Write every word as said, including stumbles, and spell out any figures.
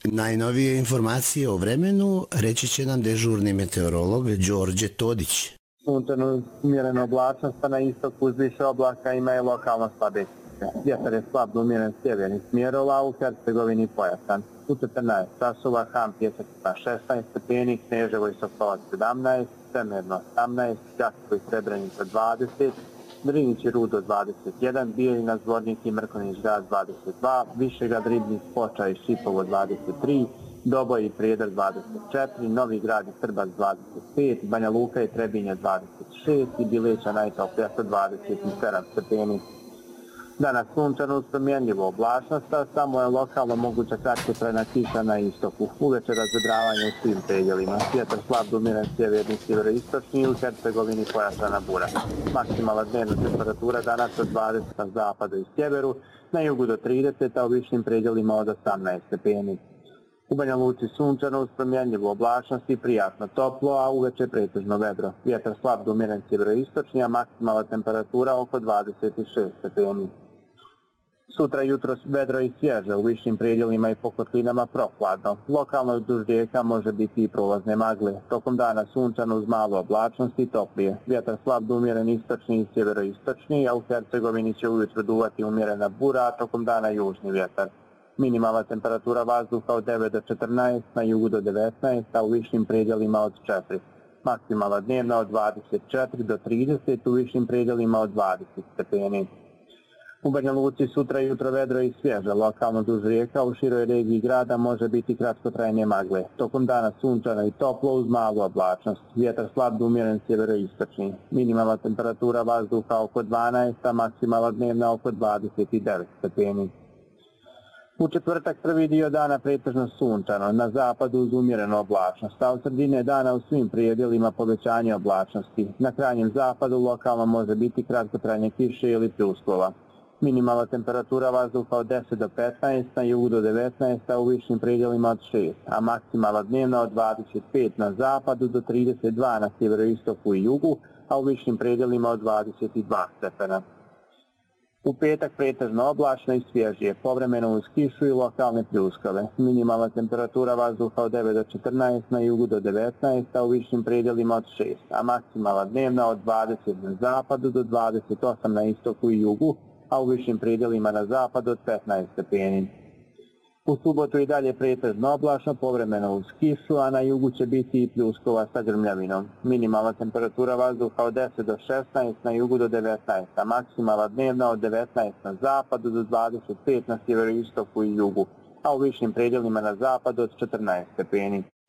Najnovije informacije o vremenu reći će nam dežurni meteorolog Đorđe Todić. Sunčano umjerena oblačnost, pa na istoku uz više oblaka ima i lokalno slabe. Vjetar je slab do umjeren sjevernih smjerova, a u Hercegovini pojasan. U četrnaest časova Ham Pjesak na šesnaest stepeni, Kneževo i Sokolac sedamnaest, Semerno osamnaest, Đakovo i Srebrenica dvadeset, Drinić i Rudo dvadeset jedan, Bijeljina, Zvornik i Mrkonjić Grad dvadeset dva, Višegrad, Ribnik, Ploča i Šipovo dvadeset tri, Doboj i Prijedor dvadeset četiri, Novi Grad i Srbac dvadeset pet, Banja Luka i Trebinje dvadeset šest i Bileća najtoplija sa dvadeset sedam stepeni. Danas sunčano uz promjenljivo oblačnost, a samo je lokalno moguća kratkotrajna kiša na istoku. Uveče razvedravanje u svim predjelima. Vjetar slab do umjeren sjeverni sjeveroistočni i u Hercegovini pojačana bura. Maksimalna dnevna temperatura danas od dvadeset na zapadu i sjeveru, na jugu do trideset, a u višim predjelima od osamnaest stepeni. U Banja Luci sunčano uz promjenljivu oblačnost i prijatno toplo, a uveče pretežno vedro. Vjetar slab do umjeren sjeveroistočni, a maksimalna temperatura oko dvadeset šest stepeni. Sutra jutro vedro i svježe, u višim predjelima i po kotlinama prohladno. Lokalno duž rijeka može biti i prolazne magle. Tokom dana sunčano uz malu oblačnost i toplije. Vjetar slab do umjeren istočni i sjeveroistočni, a u Hercegovini će ujutro duvati umjerena bura, a tokom dana južni vjetar. Minimalna temperatura vazduha od devet do četrnaest, na jugu do devetnaest, a u višim predjelima od četiri. Maksimalna dnevna od dvadeset četiri do trideset, u višim predjelima od dvadeset stepeni. U Banja Luci sutra jutro vedro i svježe, lokalno duž rijeka, u široj regiji grada može biti kratkotrajne magle. Tokom dana sunčano i toplo uz malu oblačnost. Vjetar slab do umjeren sjeveroistočni. Minimalna temperatura vazduha oko dvanaest, a maksimalna dnevna oko dvadeset devet stepeni. U četvrtak prvi dio dana pretežno sunčano, na zapadu uz umjerenu oblačnost, a u sredine dana u svim predjelima povećanje oblačnosti. Na krajnjem zapadu lokalno može biti kratkotrajne kiše ili pljuskova. Minimalna temperatura vazduha od deset do petnaest, na jugu do devetnaest, a u višim predjelima od šest, a maksimalna dnevna od dvadeset pet na zapadu do trideset dva na sjeveroistoku i jugu, a u višim predjelima od dvadeset dva stepena. U petak pretežno oblačno i svježije, povremeno uz kišu i lokalne pljuskove. Minimalna temperatura vazduha od devet do četrnaest, na jugu do devetnaest, a u višim predjelima od šest, a maksimalna dnevna od dvadeset na zapadu do dvadeset osam na istoku i jugu, a u višim predjelima na zapadu od petnaest stepeni. U subotu i dalje pretežno oblačno, povremeno uz kišu, a na jugu će biti i pljuskova sa grmljavinom. Minimalna temperatura vazduha od deset do šesnaest, na jugu do devetnaest, a maksimalna dnevna od devetnaest na zapadu do dvadeset pet na sjeveroistoku i jugu, a u višim predjelima na zapadu od četrnaest stepeni.